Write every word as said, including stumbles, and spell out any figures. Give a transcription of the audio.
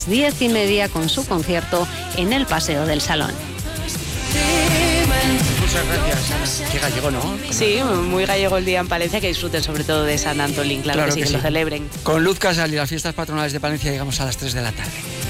diez y media con su concierto en el Paseo del Salón. Muchas gracias, Ana. Qué gallego, ¿no? Sí, muy gallego el día en Palencia, que disfruten sobre todo de San Antolín, claro, claro que sí, que, que sí. Lo celebren. Con Luz Casal y las fiestas patronales de Palencia llegamos a las tres de la tarde.